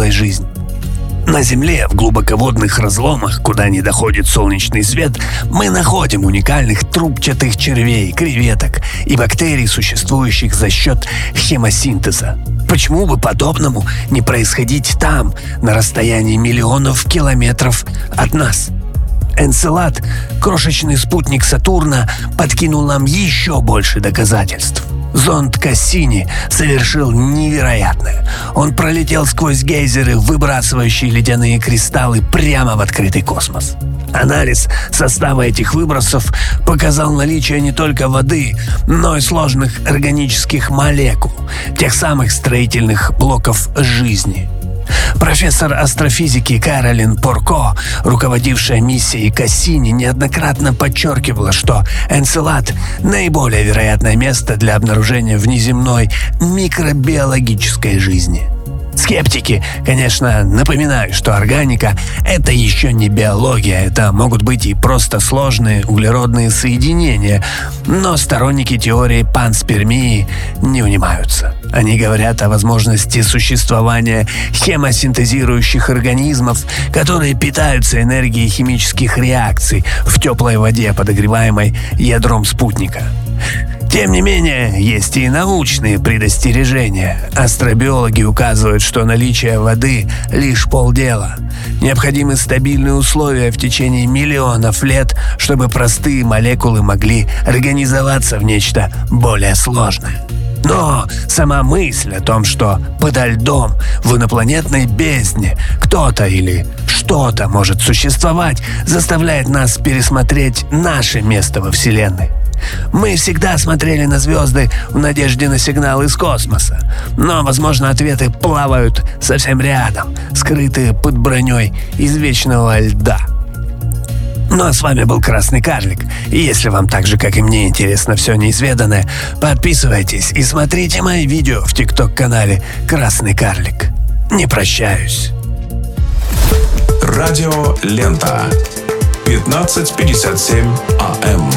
новая жизнь. На Земле, в глубоководных разломах, куда не доходит солнечный свет, мы находим уникальных трубчатых червей, креветок и бактерий, существующих за счет хемосинтеза. Почему бы подобному не происходить там, на расстоянии миллионов километров от нас? Энцелад, крошечный спутник Сатурна, подкинул нам еще больше доказательств. Зонд Кассини совершил невероятное. Он пролетел сквозь гейзеры, выбрасывающие ледяные кристаллы прямо в открытый космос. Анализ состава этих выбросов показал наличие не только воды, но и сложных органических молекул, тех самых строительных блоков жизни. Профессор астрофизики Кэролин Порко, руководившая миссией Кассини, неоднократно подчеркивала, что Энцелад – наиболее вероятное место для обнаружения внеземной микробиологической жизни. Скептики, конечно, напоминают, что органика – это еще не биология, это могут быть и просто сложные углеродные соединения, но сторонники теории панспермии не унимаются. Они говорят о возможности существования хемосинтезирующих организмов, которые питаются энергией химических реакций в теплой воде, подогреваемой ядром спутника. Тем не менее, есть и научные предостережения. Астробиологи указывают, что наличие воды – лишь полдела. Необходимы стабильные условия в течение миллионов лет, чтобы простые молекулы могли организоваться в нечто более сложное. Но сама мысль о том, что подо льдом в инопланетной бездне кто-то или что-то может существовать, заставляет нас пересмотреть наше место во Вселенной. Мы всегда смотрели на звезды в надежде на сигнал из космоса, но, возможно, ответы плавают совсем рядом, скрытые под броней из вечного льда. Ну а с вами был Красный Карлик. И если вам так же, как и мне, интересно все неизведанное, подписывайтесь и смотрите мои видео в ТикТок-канале Красный Карлик. Не прощаюсь. Радио Лента. 15:57 АМ.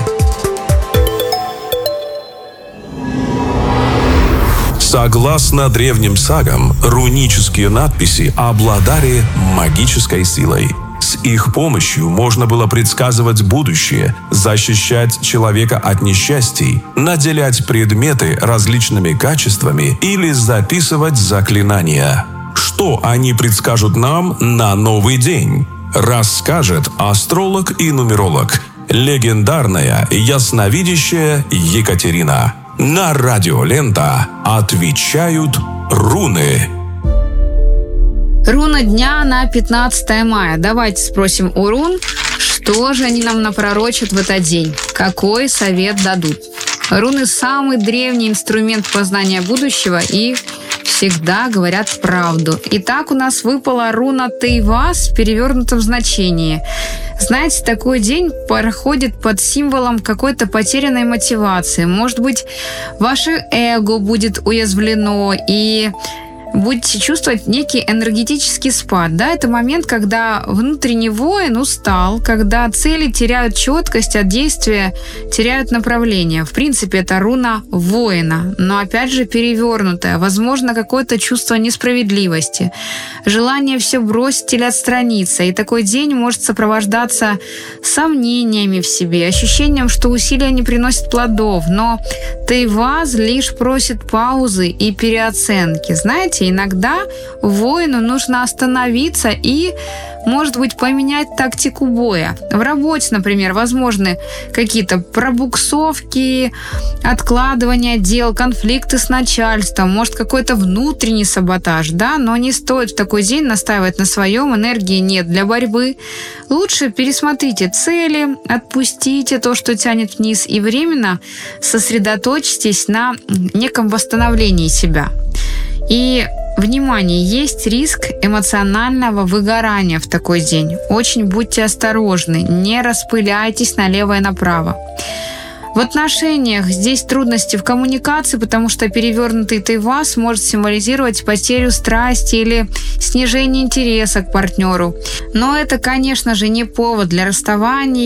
Согласно древним сагам, рунические надписи обладали магической силой. С их помощью можно было предсказывать будущее, защищать человека от несчастий, наделять предметы различными качествами или записывать заклинания. Что они предскажут нам на новый день? Расскажет астролог и нумеролог, легендарная ясновидящая Екатерина. На Радио Лента отвечают руны. Руна дня на 15 мая. Давайте спросим у рун, что же они нам напророчат в этот день, какой совет дадут. Руны – самый древний инструмент познания будущего и всегда говорят правду. Итак, у нас выпала руна Тейвас в перевернутом значении. Знаете, такой день проходит под символом какой-то потерянной мотивации. Может быть, ваше эго будет уязвлено и будете чувствовать некий энергетический спад. Да? Это момент, когда внутренний воин устал, когда цели теряют четкость, а действия теряют направление. В принципе, это руна воина, но опять же перевернутая. Возможно, какое-то чувство несправедливости, желание все бросить или отстраниться. И такой день может сопровождаться сомнениями в себе, ощущением, что усилия не приносят плодов. Но Тейваз лишь просит паузы и переоценки. Знаете, иногда воину нужно остановиться и, может быть, поменять тактику боя. В работе, например, возможны какие-то пробуксовки, откладывания дел, конфликты с начальством, может, какой-то внутренний саботаж, да, но не стоит в такой день настаивать на своем, энергии нет для борьбы. Лучше пересмотрите цели, отпустите то, что тянет вниз, и временно сосредоточьтесь на неком восстановлении себя. И, внимание, есть риск эмоционального выгорания в такой день. Очень будьте осторожны, не распыляйтесь налево и направо. В отношениях здесь трудности в коммуникации, потому что перевернутый Тейвас может символизировать потерю страсти или снижение интереса к партнеру. Но это, конечно же, не повод для расставаний.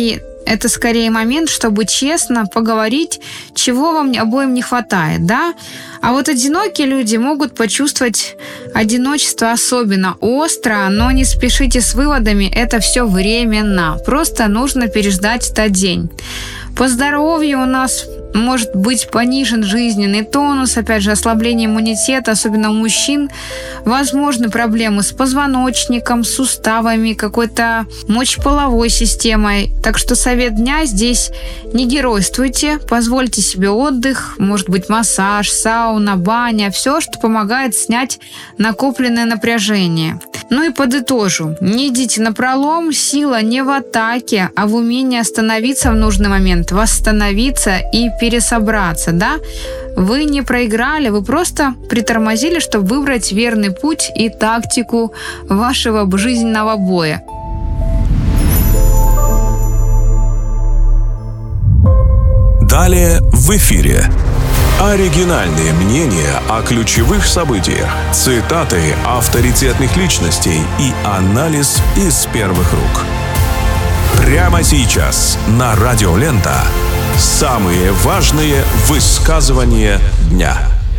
это скорее момент, чтобы честно поговорить, чего вам обоим не хватает, да? А вот одинокие люди могут почувствовать одиночество особенно остро, но не спешите с выводами, это все временно. Просто нужно переждать этот день. По здоровью у нас может быть понижен жизненный тонус, опять же, ослабление иммунитета, особенно у мужчин. Возможны проблемы с позвоночником, суставами, какой-то мочеполовой системой. Так что совет дня здесь: не геройствуйте, позвольте себе отдых, может быть, массаж, сауна, баня, все, что помогает снять накопленное напряжение. Ну и подытожу. Не идите напролом, сила не в атаке, а в умении остановиться в нужный момент, восстановиться и пересобраться, да? Вы не проиграли, вы просто притормозили, чтобы выбрать верный путь и тактику вашего жизненного боя. Далее в эфире. Оригинальные мнения о ключевых событиях, цитаты авторитетных личностей и анализ из первых рук. Прямо сейчас на Радио Лента самые важные высказывания дня.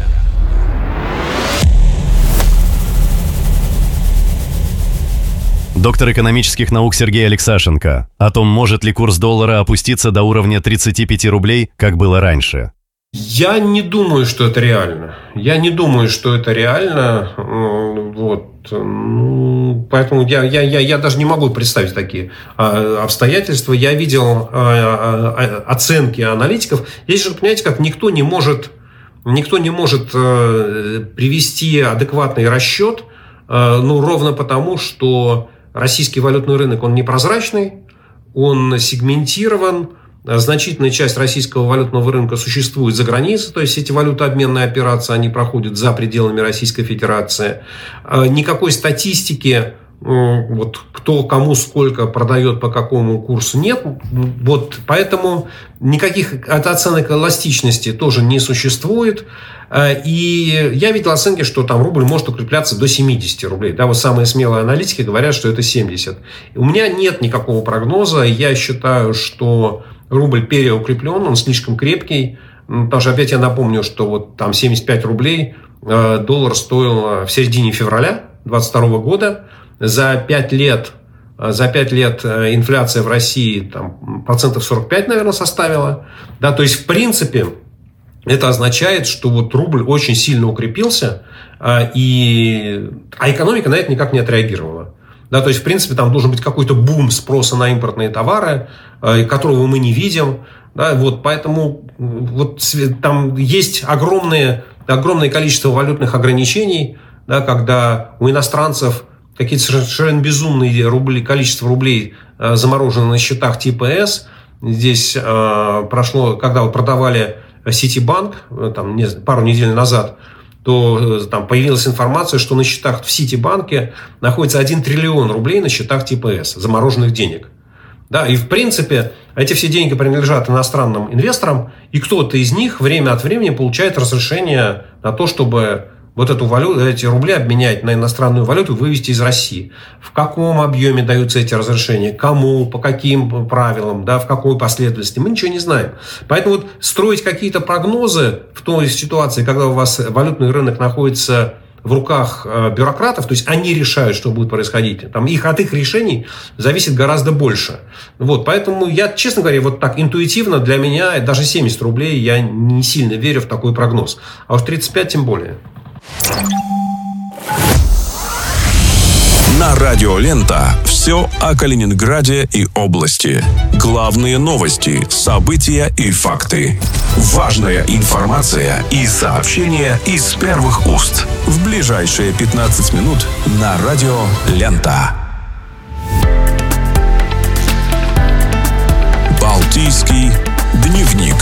Доктор экономических наук Сергей Алексашенко о том, может ли курс доллара опуститься до уровня 35 рублей, как было раньше. Я не думаю, что это реально. Поэтому я даже не могу представить такие обстоятельства. Я видел оценки аналитиков. Здесь же, понимаете, как никто не может привести адекватный расчет, ровно потому, что российский валютный рынок, он непрозрачный, он сегментирован. Значительная часть российского валютного рынка существует за границей, то есть эти валютообменные операции, они проходят за пределами Российской Федерации. Никакой статистики, кто кому сколько продает, по какому курсу, нет. Поэтому никаких оценок эластичности тоже не существует. И я видел оценки, что там рубль может укрепляться до 70 рублей. Да, самые смелые аналитики говорят, что это 70. У меня нет никакого прогноза. Я считаю, что рубль переукреплен, он слишком крепкий. Потому что, опять я напомню, что там 75 рублей доллар стоил в середине февраля 2022 года. За 5 лет инфляция в России там, 45%, наверное, составила. Да, то есть, в принципе, это означает, что рубль очень сильно укрепился, а экономика на это никак не отреагировала. Да, то есть, в принципе, там должен быть какой-то бум спроса на импортные товары, которого мы не видим. Да, поэтому там есть огромное количество валютных ограничений, да, когда у иностранцев какие-то совершенно безумные количество рублей заморожено на счетах типа С. Здесь прошло, когда продавали Ситибанк пару недель назад, то там появилась информация, что на счетах в Ситибанке находится 1 триллион рублей на счетах типа С, замороженных денег. Да, и в принципе эти все деньги принадлежат иностранным инвесторам, и кто-то из них время от времени получает разрешение на то, чтобы эти рубли обменять на иностранную валюту и вывести из России. В каком объеме даются эти разрешения, кому, по каким правилам, да, в какой последовательности, мы ничего не знаем. Поэтому строить какие-то прогнозы в той ситуации, когда у вас валютный рынок находится в руках бюрократов, то есть они решают, что будет происходить, от их решений зависит гораздо больше. Поэтому я, честно говоря, так интуитивно для меня даже 70 рублей я не сильно верю в такой прогноз. А уж 35 тем более. На Радио Лента все о Калининграде и области. Главные новости, события и факты. Важная информация и сообщения из первых уст. В ближайшие 15 минут на Радио Лента. Балтийский дневник.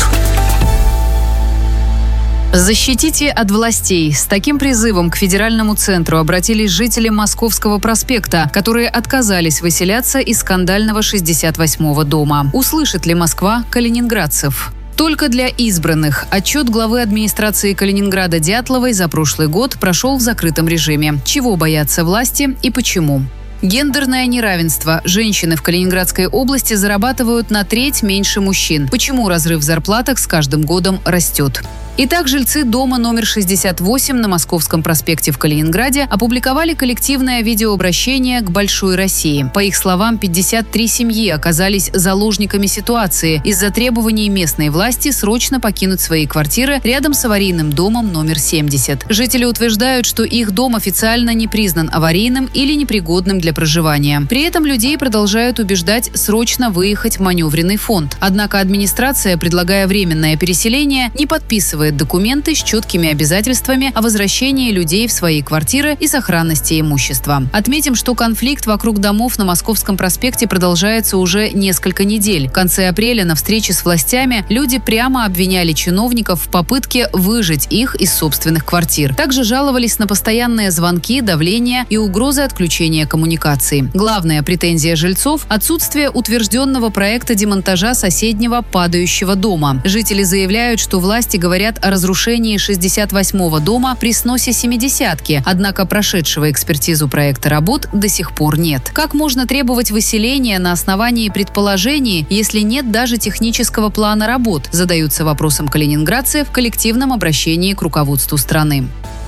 Защитите от властей. С таким призывом к федеральному центру обратились жители Московского проспекта, которые отказались выселяться из скандального 68-го дома. Услышит ли Москва калининградцев? Только для избранных. Отчет главы администрации Калининграда Дятловой за прошлый год прошел в закрытом режиме. Чего боятся власти и почему? Гендерное неравенство. Женщины в Калининградской области зарабатывают на треть меньше мужчин. Почему разрыв в зарплатах с каждым годом растет? Итак, жильцы дома номер 68 на Московском проспекте в Калининграде опубликовали коллективное видеообращение к «Большой России». По их словам, 53 семьи оказались заложниками ситуации из-за требований местной власти срочно покинуть свои квартиры рядом с аварийным домом номер 70. Жители утверждают, что их дом официально не признан аварийным или непригодным для проживания. При этом людей продолжают убеждать срочно выехать в маневренный фонд. Однако администрация, предлагая временное переселение, не подписывает документы с четкими обязательствами о возвращении людей в свои квартиры и сохранности имущества. Отметим, что конфликт вокруг домов на Московском проспекте продолжается уже несколько недель. В конце апреля на встрече с властями люди прямо обвиняли чиновников в попытке выжать их из собственных квартир. Также жаловались на постоянные звонки, давление и угрозы отключения коммуникаций. Главная претензия жильцов – отсутствие утвержденного проекта демонтажа соседнего падающего дома. Жители заявляют, что власти говорят о разрушении 68-го дома при сносе 70-ки, однако прошедшего экспертизу проекта работ до сих пор нет. Как можно требовать выселения на основании предположений, если нет даже технического плана работ, задаются вопросом калининградцы в коллективном обращении к руководству страны.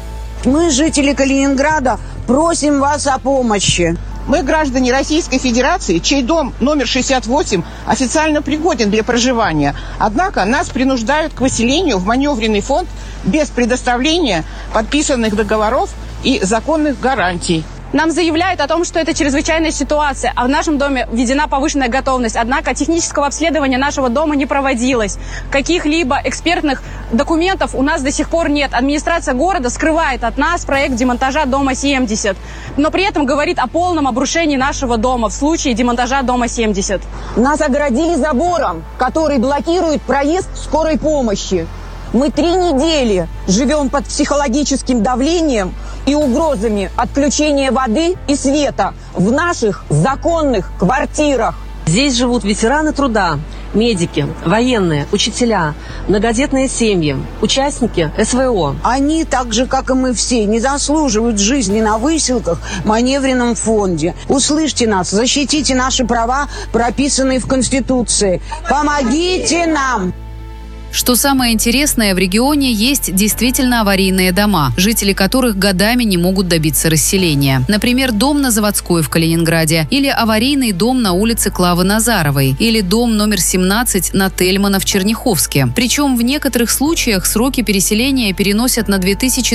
Мы, жители Калининграда, просим вас о помощи. Мы граждане Российской Федерации, чей дом номер 68 официально пригоден для проживания. Однако нас принуждают к выселению в маневренный фонд без предоставления подписанных договоров и законных гарантий. Нам заявляют о том, что это чрезвычайная ситуация, а в нашем доме введена повышенная готовность. Однако технического обследования нашего дома не проводилось. Каких-либо экспертных документов у нас до сих пор нет. Администрация города скрывает от нас проект демонтажа дома 70, но при этом говорит о полном обрушении нашего дома в случае демонтажа дома 70. Нас огородили забором, который блокирует проезд скорой помощи. Мы 3 недели живем под психологическим давлением и угрозами отключения воды и света в наших законных квартирах. Здесь живут ветераны труда, медики, военные, учителя, многодетные семьи, участники СВО. Они, так же, как и мы все, не заслуживают жизни на выселках в маневренном фонде. Услышьте нас, защитите наши права, прописанные в Конституции. Помогите нам! Что самое интересное, в регионе есть действительно аварийные дома, жители которых годами не могут добиться расселения. Например, дом на Заводской в Калининграде, или аварийный дом на улице Клавы Назаровой, или дом номер 17 на Тельмана в Черняховске. Причем в некоторых случаях сроки переселения переносят на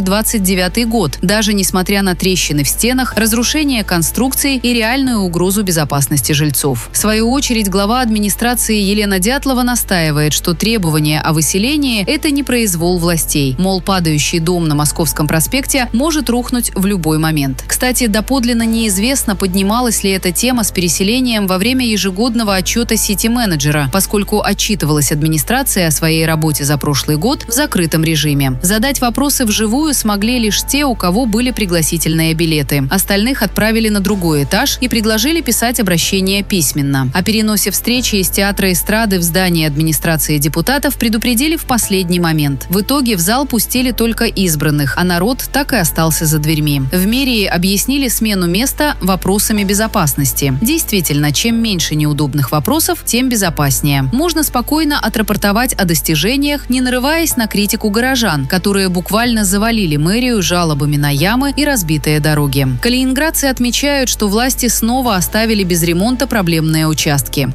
2029 год, даже несмотря на трещины в стенах, разрушение конструкций и реальную угрозу безопасности жильцов. В свою очередь, глава администрации Елена Дятлова настаивает, что требования о выселении – это не произвол властей. Мол, падающий дом на Московском проспекте может рухнуть в любой момент. Кстати, доподлинно неизвестно, поднималась ли эта тема с переселением во время ежегодного отчета сити-менеджера, поскольку отчитывалась администрация о своей работе за прошлый год в закрытом режиме. Задать вопросы вживую смогли лишь те, у кого были пригласительные билеты. Остальных отправили на другой этаж и предложили писать обращение письменно. О переносе встречи из театра эстрады в здание администрации депутатов предупредили в последний момент. В итоге в зал пустили только избранных, а народ так и остался за дверьми. В мэрии объяснили смену места вопросами безопасности. Действительно, чем меньше неудобных вопросов, тем безопаснее. Можно спокойно отрапортовать о достижениях, не нарываясь на критику горожан, которые буквально завалили мэрию жалобами на ямы и разбитые дороги. Калининградцы отмечают, что власти снова оставили без ремонта проблемные участки.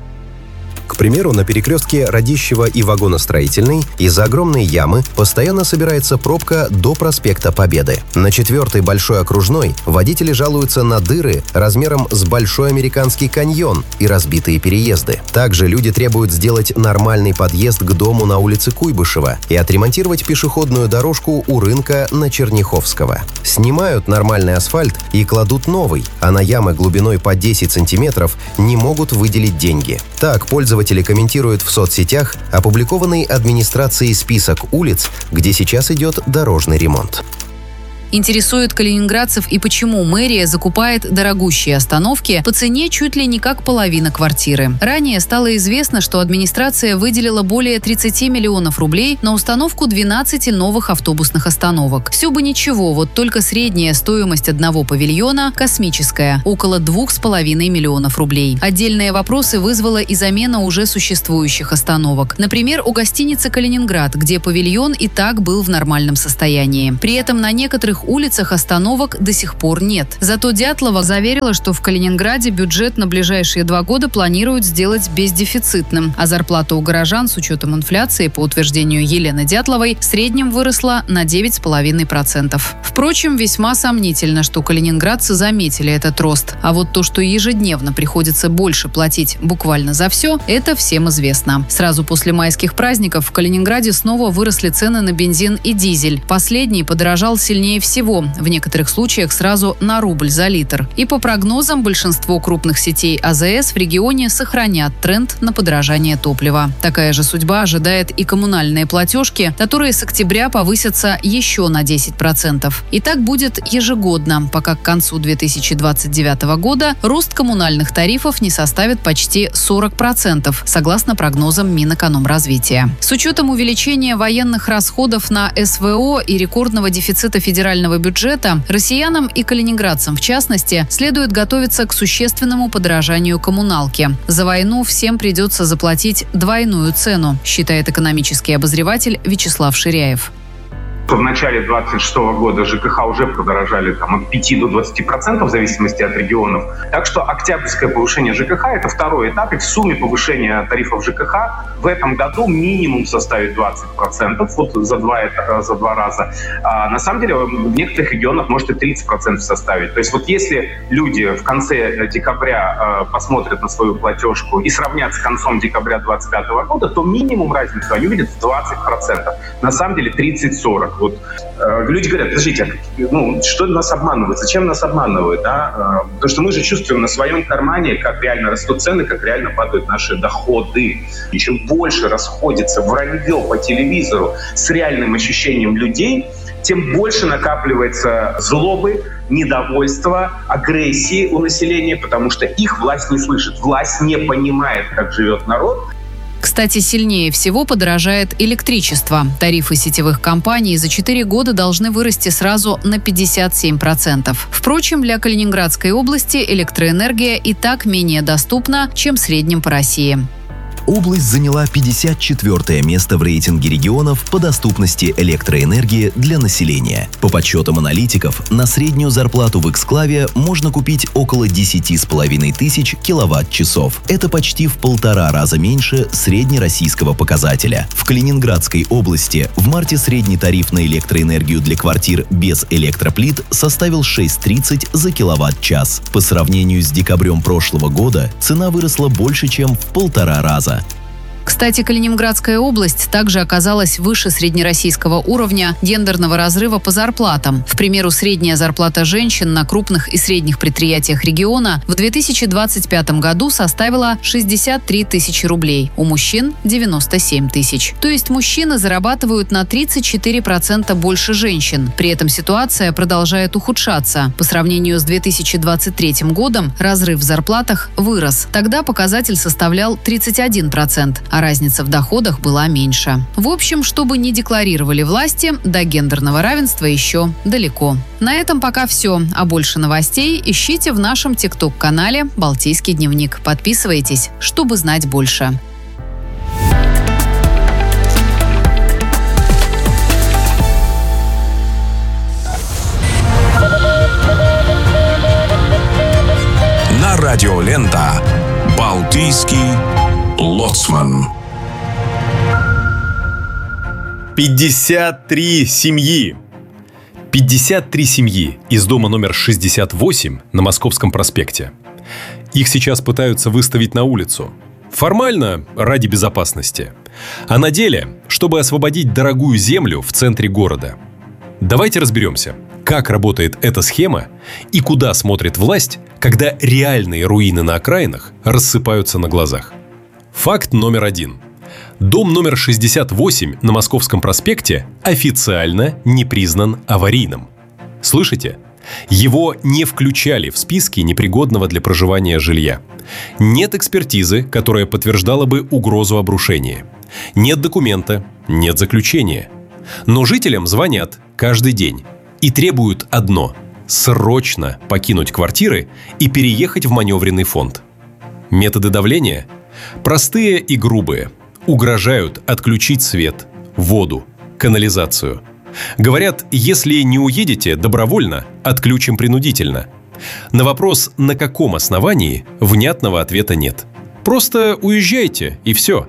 К примеру, на перекрестке Радищева и Вагоностроительной из-за огромной ямы постоянно собирается пробка до проспекта Победы. На 4-й Большой окружной водители жалуются на дыры размером с Большой Американский каньон и разбитые переезды. Также люди требуют сделать нормальный подъезд к дому на улице Куйбышева и отремонтировать пешеходную дорожку у рынка на Черняховского. Снимают нормальный асфальт и кладут новый, а на ямы глубиной по 10 сантиметров не могут выделить деньги. Так, пользователи комментируют в соцсетях опубликованный администрацией список улиц, где сейчас идет дорожный ремонт. Интересует калининградцев и почему мэрия закупает дорогущие остановки по цене чуть ли не как половина квартиры. Ранее стало известно, что администрация выделила более 30 миллионов рублей на установку 12 новых автобусных остановок. Все бы ничего, вот только средняя стоимость одного павильона космическая – около 2,5 миллионов рублей. Отдельные вопросы вызвала и замена уже существующих остановок. Например, у гостиницы «Калининград», где павильон и так был в нормальном состоянии. При этом на некоторых улицах остановок до сих пор нет. Зато Дятлова заверила, что в Калининграде бюджет на ближайшие 2 года планируют сделать бездефицитным, а зарплата у горожан с учетом инфляции, по утверждению Елены Дятловой, в среднем выросла на 9,5%. Впрочем, весьма сомнительно, что калининградцы заметили этот рост. А вот то, что ежедневно приходится больше платить буквально за все, это всем известно. Сразу после майских праздников в Калининграде снова выросли цены на бензин и дизель. Последний подорожал сильнее всего, в некоторых случаях сразу на рубль за литр. И по прогнозам, большинство крупных сетей АЗС в регионе сохранят тренд на подорожание топлива. Такая же судьба ожидает и коммунальные платежки, которые с октября повысятся еще на 10%. И так будет ежегодно, пока к концу 2029 года рост коммунальных тарифов не составит почти 40%, согласно прогнозам Минэкономразвития. С учетом увеличения военных расходов на СВО и рекордного дефицита федерального бюджета, россиянам и калининградцам в частности следует готовиться к существенному подорожанию коммуналки. За войну всем придется заплатить двойную цену, считает экономический обозреватель Вячеслав Ширяев. В начале 2026 года ЖКХ уже подорожали от 5 до 20% в зависимости от регионов. Так что октябрьское повышение ЖКХ – это второй этап, и в сумме повышения тарифов ЖКХ в этом году минимум составит 20%, вот за два раза. А на самом деле в некоторых регионах может и 30% составить. То есть вот если люди в конце декабря посмотрят на свою платежку и сравнят с концом декабря 2025 года, то минимум разницу они увидят в 20%. На самом деле 30-40%. Вот люди говорят: подождите, что нас обманывают? Зачем нас обманывают? Да? Потому что мы же чувствуем на своем кармане, как реально растут цены, как реально падают наши доходы. И чем больше расходится вранье по телевизору с реальным ощущением людей, тем больше накапливается злобы, недовольства, агрессии у населения, потому что их власть не слышит. Власть не понимает, как живет народ. Кстати, сильнее всего подорожает электричество. Тарифы сетевых компаний за 4 года должны вырасти сразу на 57%. Впрочем, для Калининградской области электроэнергия и так менее доступна, чем в среднем по России. Область заняла 54-е место в рейтинге регионов по доступности электроэнергии для населения. По подсчетам аналитиков, на среднюю зарплату в эксклаве можно купить около 10,5 тысяч киловатт-часов. Это почти в 1,5 раза меньше среднероссийского показателя. В Калининградской области в марте средний тариф на электроэнергию для квартир без электроплит составил 6,30 за киловатт-час. По сравнению с декабрем прошлого года цена выросла больше, чем в 1,5 раза. Кстати, Калининградская область также оказалась выше среднероссийского уровня гендерного разрыва по зарплатам. К примеру, средняя зарплата женщин на крупных и средних предприятиях региона в 2025 году составила 63 тысячи рублей, у мужчин – 97 тысяч. То есть мужчины зарабатывают на 34% больше женщин. При этом ситуация продолжает ухудшаться. По сравнению с 2023 годом разрыв в зарплатах вырос. Тогда показатель составлял 31%. А разница в доходах была меньше. В общем, что бы ни декларировали власти, до гендерного равенства еще далеко. На этом пока все. А больше новостей ищите в нашем ТикТок-канале «Балтийский дневник». Подписывайтесь, чтобы знать больше. На радио «Лента» «Балтийский лоцман». 53 семьи. 53 семьи из дома номер 68 на Московском проспекте. Их сейчас пытаются выставить на улицу. Формально ради безопасности, а на деле, чтобы освободить дорогую землю в центре города. Давайте разберемся, как работает эта схема и куда смотрит власть, когда реальные руины на окраинах рассыпаются на глазах. Факт номер 1. Дом номер 68 на Московском проспекте официально не признан аварийным. Слышите? Его не включали в списки непригодного для проживания жилья. Нет экспертизы, которая подтверждала бы угрозу обрушения. Нет документа, нет заключения. Но жителям звонят каждый день и требуют одно – срочно покинуть квартиры и переехать в маневренный фонд. Методы давления? Простые и грубые. Угрожают отключить свет, воду, канализацию. Говорят, если не уедете добровольно, отключим принудительно. На вопрос, на каком основании, внятного ответа нет. Просто уезжайте, и все.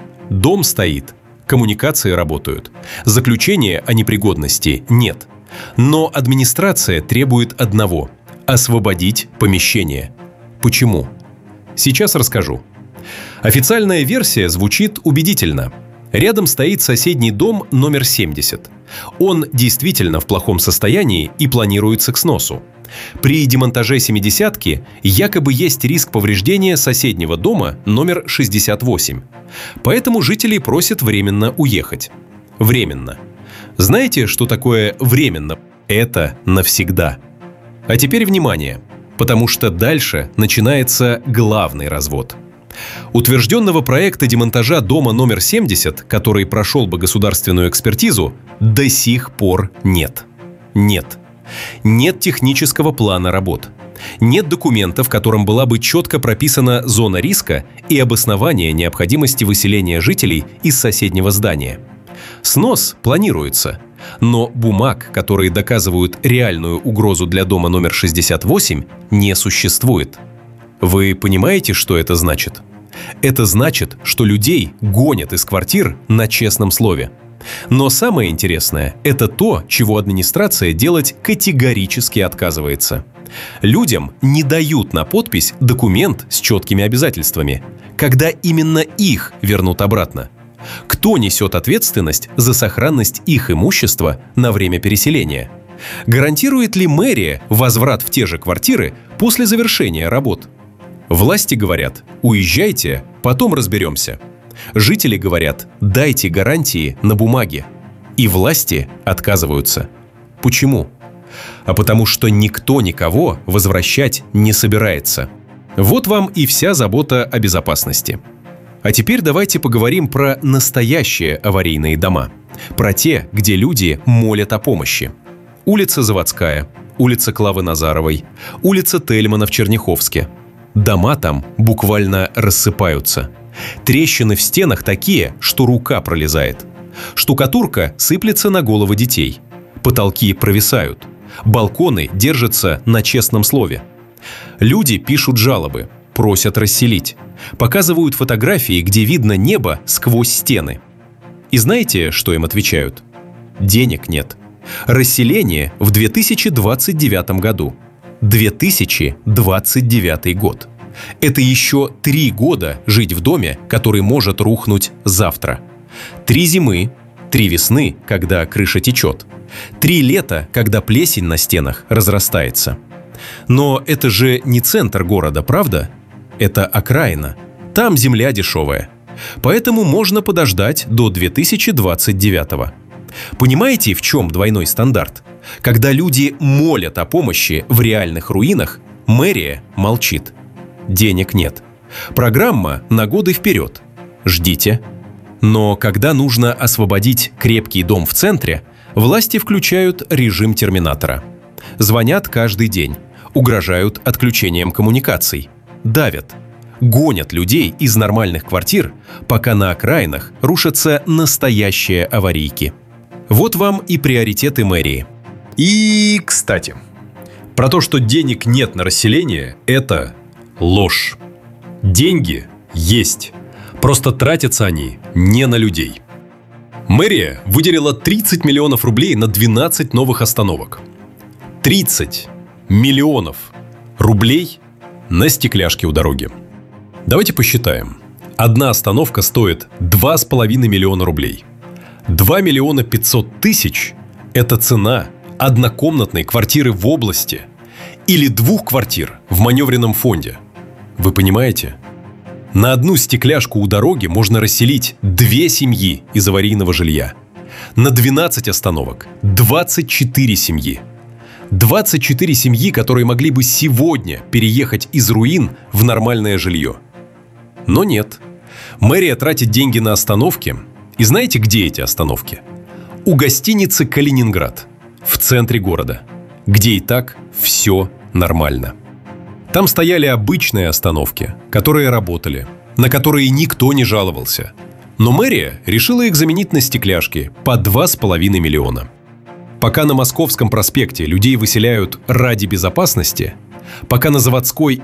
Дом стоит, коммуникации работают, заключения о непригодности нет. Но администрация требует одного – освободить помещение. Почему? Сейчас расскажу. Официальная версия звучит убедительно. Рядом стоит соседний дом номер 70. Он действительно в плохом состоянии и планируется к сносу. При демонтаже 70-ки якобы есть риск повреждения соседнего дома номер 68. Поэтому жителей просят временно уехать. Временно. Знаете, что такое временно? Это навсегда. А теперь внимание, потому что дальше начинается главный развод. Утвержденного проекта демонтажа дома номер 70, который прошел бы государственную экспертизу, до сих пор нет. Нет. Нет технического плана работ. Нет документа, в котором была бы четко прописана зона риска и обоснование необходимости выселения жителей из соседнего здания. Снос планируется, но бумаг, которые доказывают реальную угрозу для дома номер 68, не существует. Вы понимаете, что это значит? Это значит, что людей гонят из квартир на честном слове. Но самое интересное – это то, чего администрация делать категорически отказывается. Людям не дают на подпись документ с четкими обязательствами, когда именно их вернут обратно. Кто несет ответственность за сохранность их имущества на время переселения? Гарантирует ли мэрия возврат в те же квартиры после завершения работ? Власти говорят: уезжайте, потом разберемся. Жители говорят: дайте гарантии на бумаге. И власти отказываются. Почему? А потому что никто никого возвращать не собирается. Вот вам и вся забота о безопасности. А теперь давайте поговорим про настоящие аварийные дома. Про те, где люди молят о помощи. Улица Заводская, улица Клавы Назаровой, улица Тельмана в Черняховске. Дома там буквально рассыпаются. Трещины в стенах такие, что рука пролезает. Штукатурка сыплется на головы детей. Потолки провисают. Балконы держатся на честном слове. Люди пишут жалобы, просят расселить. Показывают фотографии, где видно небо сквозь стены. И знаете, что им отвечают? Денег нет. Расселение в 2029 году. 2029 год. Это еще 3 года жить в доме, который может рухнуть завтра. 3 зимы, 3 весны, когда крыша течет. 3 лета, когда плесень на стенах разрастается. Но это же не центр города, правда? Это окраина. Там земля дешевая. Поэтому можно подождать до 2029. Понимаете, в чем двойной стандарт? Когда люди молят о помощи в реальных руинах, мэрия молчит. Денег нет. Программа на годы вперед. Ждите. Но когда нужно освободить крепкий дом в центре, власти включают режим терминатора. Звонят каждый день, угрожают отключением коммуникаций, давят, гонят людей из нормальных квартир, пока на окраинах рушатся настоящие аварийки. Вот вам и приоритеты мэрии. И, кстати, про то, что денег нет на расселение, это ложь. Деньги есть. Просто тратятся они не на людей. Мэрия выделила 30 миллионов рублей на 12 новых остановок. 30 миллионов рублей на стекляшки у дороги. Давайте посчитаем. Одна остановка стоит 2,5 миллиона рублей. 2 миллиона 500 тысяч – это цена однокомнатной квартиры в области или 2 квартир в маневренном фонде. Вы понимаете? На одну стекляшку у дороги можно расселить 2 семьи из аварийного жилья. На 12 остановок – 24 семьи. 24 семьи, которые могли бы сегодня переехать из руин в нормальное жилье. Но нет. Мэрия тратит деньги на остановки. И знаете, где эти остановки? У гостиницы «Калининград» в центре города, где и так все нормально. Там стояли обычные остановки, которые работали, на которые никто не жаловался. Но мэрия решила их заменить на стекляшки по 2,5 миллиона. Пока на Московском проспекте людей выселяют ради безопасности, пока на Заводской